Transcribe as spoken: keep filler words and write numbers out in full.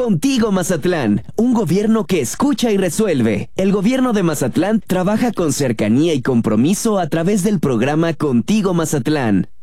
Contigo Mazatlán, un gobierno que escucha y resuelve. El gobierno de Mazatlán trabaja con cercanía y compromiso a través del programa Contigo Mazatlán.